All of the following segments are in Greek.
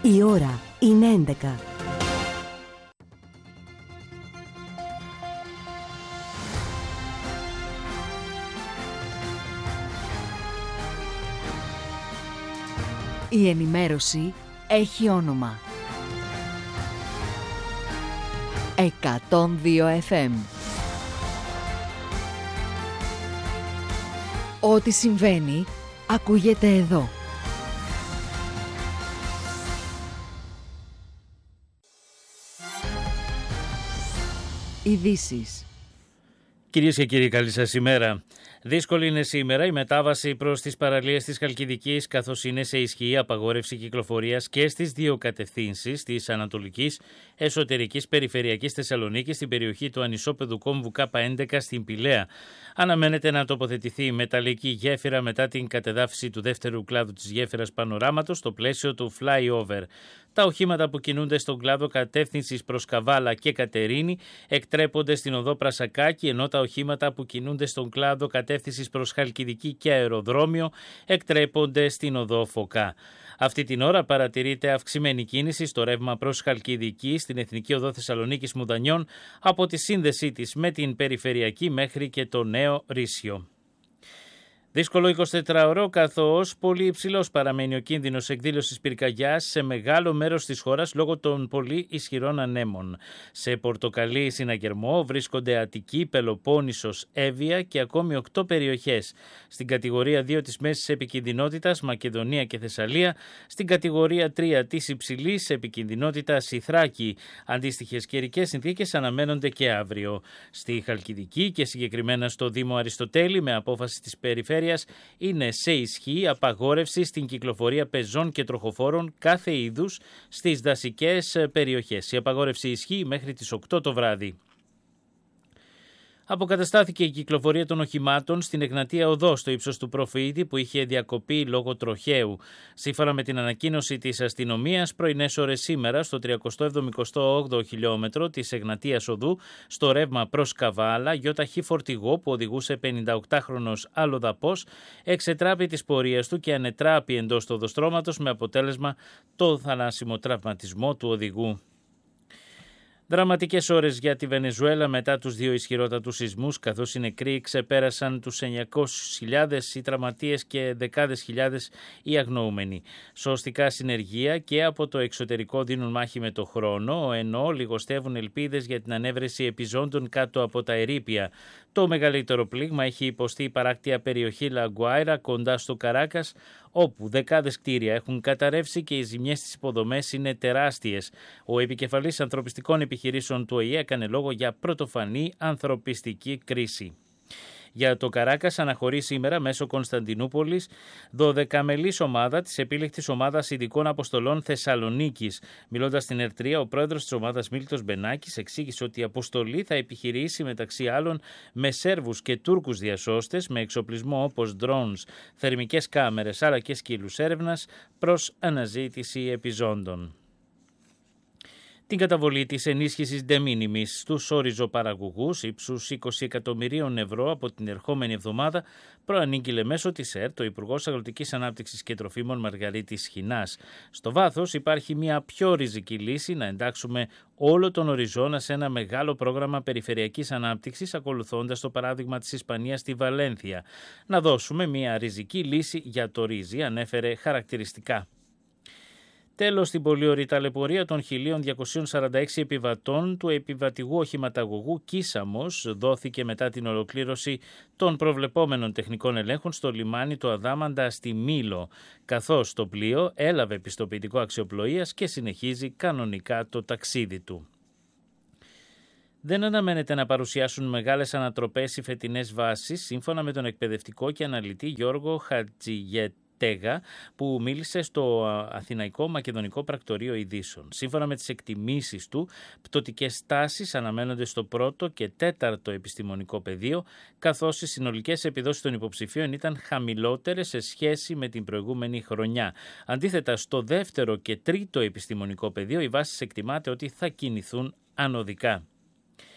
Η ώρα είναι 11. Η ενημέρωση έχει όνομα. 102 FM. Ό,τι συμβαίνει, ακούγεται εδώ. Ειδήσεις. Κυρίες και κύριοι, καλή σας ημέρα. Δύσκολη είναι σήμερα η μετάβαση προς τις παραλίες της Χαλκιδικής, καθώς είναι σε ισχύ απαγόρευση κυκλοφορίας και στις δύο κατευθύνσεις της Ανατολικής Εσωτερικής Περιφερειακής Θεσσαλονίκης στην περιοχή του ανισόπεδου κόμβου K11 στην Πηλαία. Αναμένεται να τοποθετηθεί η μεταλλική γέφυρα μετά την κατεδάφιση του δεύτερου κλάδου της γέφυρας Πανοράματος στο πλαίσιο του flyover. Τα οχήματα που κινούνται στον κλάδο κατεύθυνσης προς Καβάλα και Κατερίνη εκτρέπονται στην οδό Πρασακάκη, ενώ τα οχήματα που κινούνται στον κλάδο κατεύθυνσης προς Χαλκιδική και Αεροδρόμιο εκτρέπονται στην οδό Φωκά. Αυτή την ώρα παρατηρείται αυξημένη κίνηση στο ρεύμα προς Χαλκιδική στην Εθνική Οδό Θεσσαλονίκης Μουδανιών από τη σύνδεσή της με την Περιφερειακή μέχρι και το Νέο Ρήσιο. Δύσκολο 24ωρο, καθώς πολύ υψηλός παραμένει ο κίνδυνος εκδήλωσης πυρκαγιάς σε μεγάλο μέρος της χώρας λόγω των πολύ ισχυρών ανέμων. Σε πορτοκαλί συναγερμό βρίσκονται Αττική, Πελοπόννησος, Εύβοια και ακόμη 8 περιοχές. Στην κατηγορία 2 της μέσης επικινδυνότητας Μακεδονία και Θεσσαλία, στην κατηγορία 3 της υψηλής επικινδυνότητας Ηθράκη. Αντίστοιχες καιρικές συνθήκες αναμένονται και αύριο. Στη Χαλκιδική και συγκεκριμένα στο Δήμο Αριστοτέλη, με απόφαση της περιφέρειας, είναι σε ισχύ απαγόρευση στην κυκλοφορία πεζών και τροχοφόρων κάθε είδους στις δασικές περιοχές. Η απαγόρευση ισχύει μέχρι τις 8 το βράδυ. Αποκαταστάθηκε η κυκλοφορία των οχημάτων στην Εγνατία Οδό στο ύψος του Προφήτη που είχε διακοπεί λόγω τροχαίου. Σύμφωνα με την ανακοίνωση της αστυνομίας, πρωινές ώρες σήμερα στο 378ο χιλιόμετρο της Εγνατίας Οδού, στο ρεύμα προς Καβάλα, γιοταχή φορτηγό που οδηγούσε 58χρονος αλλοδαπός εξετράπη της πορείας του και ανετράπη εντός του οδοστρώματος με αποτέλεσμα το θανάσιμο τραυματισμό του οδηγού. Δραματικές ώρες για τη Βενεζουέλα μετά τους δύο ισχυρότατους σεισμούς, καθώς οι νεκροί ξεπέρασαν τους 900.000 οι τραυματίες και δεκάδες χιλιάδες οι αγνοούμενοι. Σωστικά συνεργεία και από το εξωτερικό δίνουν μάχη με το χρόνο, ενώ λιγοστεύουν ελπίδες για την ανέβρεση επιζώντων κάτω από τα ερείπια. Το μεγαλύτερο πλήγμα έχει υποστεί η παράκτια περιοχή Λαγκουάιρα κοντά στο Καράκας, όπου δεκάδες κτίρια έχουν καταρρεύσει και οι ζημιές στις υποδομές είναι τεράστιες. Ο επικεφαλής ανθρωπιστικών επιχειρήσεων του ΟΗΕ έκανε λόγο για πρωτοφανή ανθρωπιστική κρίση. Για το Καράκας αναχωρεί σήμερα μέσω Κωνσταντινούπολης 12μελής ομάδα της επίλεκτης ομάδας ειδικών αποστολών Θεσσαλονίκης. Μιλώντας στην ΕΡΤΡΙΑ, ο πρόεδρος της ομάδας Μίλτος Μπενάκης εξήγησε ότι η αποστολή θα επιχειρήσει μεταξύ άλλων με Σέρβους και Τούρκους διασώστες με εξοπλισμό όπως drones, θερμικές κάμερες αλλά και σκύλους έρευνας προς αναζήτηση επιζώντων. Την καταβολή της ενίσχυσης de minimis στους οριζοπαραγωγούς ύψους 20 εκατομμυρίων ευρώ από την ερχόμενη εβδομάδα προανήγγειλε μέσω της ΕΡΤ ο Υπουργός Αγροτικής Ανάπτυξης και Τροφίμων Μαργαρίτης Χινάς. Στο βάθος υπάρχει μια πιο ριζική λύση να εντάξουμε όλο τον οριζόνα σε ένα μεγάλο πρόγραμμα περιφερειακής ανάπτυξης, ακολουθώντας το παράδειγμα της Ισπανίας στη Βαλένθια. Να δώσουμε μια ριζική λύση για το ρύζι, ανέφερε χαρακτηριστικά. Τέλος, στην πολύ ωραία ταλαιπωρία των 1.246 επιβατών του επιβατηγού οχηματαγωγού Κίσαμος δόθηκε μετά την ολοκλήρωση των προβλεπόμενων τεχνικών ελέγχων στο λιμάνι του Αδάμαντα στη Μήλο, καθώς το πλοίο έλαβε πιστοποιητικό αξιοπλοείας και συνεχίζει κανονικά το ταξίδι του. Δεν αναμένεται να παρουσιάσουν μεγάλες ανατροπές οι φετινές βάσεις, σύμφωνα με τον εκπαιδευτικό και αναλυτή Γιώργο Χατζηγετ, που μίλησε στο Αθηναϊκό Μακεδονικό Πρακτορείο Ειδήσεων. Σύμφωνα με τις εκτιμήσεις του, πτωτικές τάσεις αναμένονται στο πρώτο και τέταρτο επιστημονικό πεδίο, καθώς οι συνολικές επιδόσεις των υποψηφίων ήταν χαμηλότερες σε σχέση με την προηγούμενη χρονιά. Αντίθετα, στο δεύτερο και τρίτο επιστημονικό πεδίο, οι βάσεις εκτιμάται ότι θα κινηθούν ανωδικά.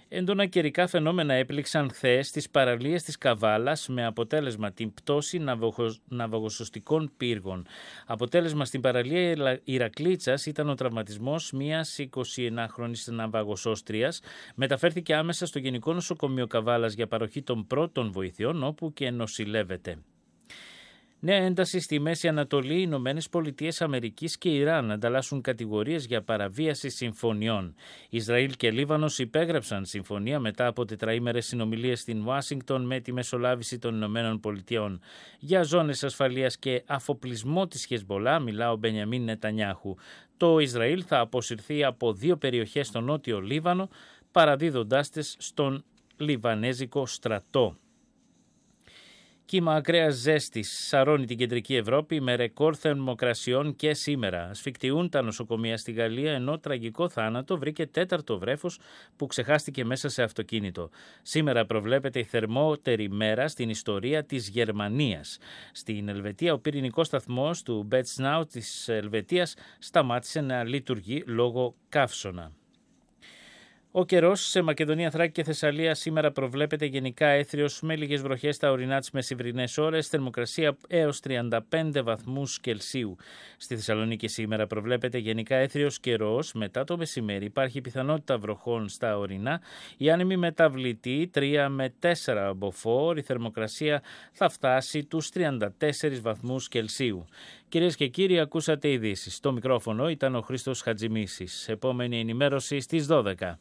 Έντονα καιρικά φαινόμενα έπληξαν χθες τις παραλίες της Καβάλας με αποτέλεσμα την πτώση ναυαγοσωστικών πύργων. Αποτέλεσμα στην παραλία Ηρακλήτσας ήταν ο τραυματισμός μιας 21χρονης ναυαγοσώστριας. Μεταφέρθηκε άμεσα στο Γενικό Νοσοκομείο Καβάλας για παροχή των πρώτων βοηθειών, όπου και νοσηλεύεται. Νέα ένταση στη Μέση Ανατολή. Οι Ηνωμένες Πολιτείες Αμερικής και Ιράν ανταλλάσσουν κατηγορίες για παραβίαση συμφωνιών. Ισραήλ και Λίβανος υπέγραψαν συμφωνία μετά από τετραήμερες συνομιλίες στην Ουάσιγκτον με τη μεσολάβηση των Ηνωμένων Πολιτειών. Για ζώνες ασφαλείας και αφοπλισμό της Χεσμπολά μιλά ο Μπενιαμίν Νετανιάχου. Το Ισραήλ θα αποσυρθεί από 2 περιοχές στο νότιο Λίβανο, παραδίδοντάς τις στον Λιβανέζικο στρατό. Κύμα ακραίας ζέστης σαρώνει την κεντρική Ευρώπη με ρεκόρ θερμοκρασιών και σήμερα. Ασφικτιούν τα νοσοκομεία στη Γαλλία, ενώ τραγικό θάνατο βρήκε 4ο βρέφος που ξεχάστηκε μέσα σε αυτοκίνητο. Σήμερα προβλέπεται η θερμότερη μέρα στην ιστορία της Γερμανίας. Στην Ελβετία, ο πυρηνικός σταθμός του Μπέτσναου της Ελβετίας σταμάτησε να λειτουργεί λόγω καύσωνα. Ο καιρός σε Μακεδονία, Θράκη και Θεσσαλία σήμερα προβλέπεται γενικά έθριος με λίγες βροχές στα ορεινά τις μεσημβρινές ώρες, θερμοκρασία έως 35 βαθμούς Κελσίου. Στη Θεσσαλονίκη σήμερα προβλέπεται γενικά έθριος καιρός, μετά το μεσημέρι υπάρχει πιθανότητα βροχών στα ορεινά, η άνεμη μεταβλητή 3 με 4 μποφόρ, η θερμοκρασία θα φτάσει τους 34 βαθμούς Κελσίου. Κυρίες και κύριοι, ακούσατε ειδήσεις. Στο μικρόφωνο ήταν ο Χρήστος Χατζημίσης. Επόμενη ενημέρωση στις 12.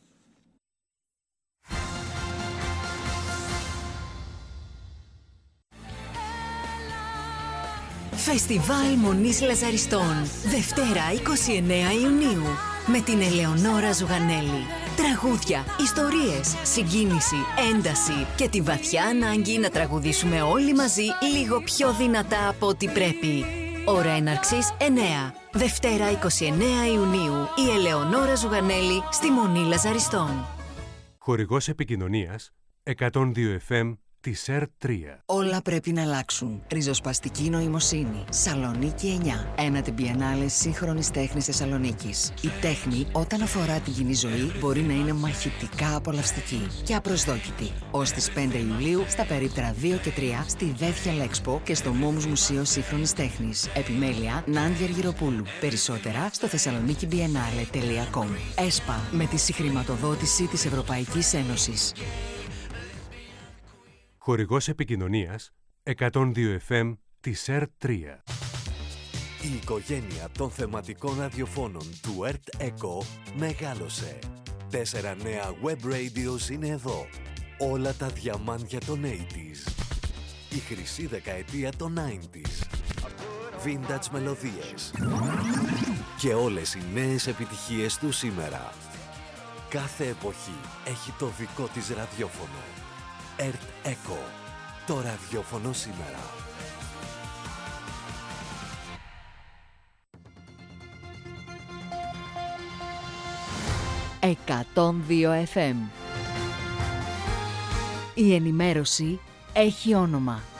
Φεστιβάλ Μονής Λαζαριστών, Δευτέρα 29 Ιουνίου, με την Ελεονόρα Ζουγανέλη. Τραγούδια, ιστορίες, συγκίνηση, ένταση και τη βαθιά ανάγκη να τραγουδήσουμε όλοι μαζί λίγο πιο δυνατά από ό,τι πρέπει. Ώρα έναρξης 9. Δευτέρα 29 Ιουνίου, η Ελεονόρα Ζουγανέλη στη Μονή Λαζαριστών. Χορηγός επικοινωνίας 102 FM της ΕΡΤ3. Όλα πρέπει να αλλάξουν. Ριζοσπαστική νοημοσύνη. Σαλονίκη 9. Ένατη Biennale σύγχρονης τέχνης Θεσσαλονίκης. Η τέχνη, όταν αφορά τη κοινή ζωή, μπορεί να είναι μαχητικά απολαυστική και απροσδόκητη. Ως τις 5 Ιουλίου, στα περίπτερα 2 και 3, στη Δεύθια Λέξπο και στο Μόμους Μουσείο Σύγχρονης Τέχνης. Επιμέλεια Νάντια Αργυροπούλου. Περισσότερα στο thessalonikibiennale.com. ΕΣΠΑ, με τη συγχρηματοδότηση της Ευρωπαϊκής Ένωσης. Χορηγός επικοινωνίας 102 FM της ΕΡΤ3. Η οικογένεια των θεματικών ραδιοφώνων του ΕΡΤ ΕΚΟ μεγάλωσε. 4 νέα web radios είναι εδώ. Όλα τα διαμάντια των 80s. Η χρυσή δεκαετία των 90s. Vintage μελωδίες. Και όλες οι νέες επιτυχίες του σήμερα. Κάθε εποχή έχει το δικό της ραδιόφωνο. ΕΡΤ ΕΚΟ. Το ραδιόφωνο σήμερα. 102 FM. Η ενημέρωση έχει όνομα.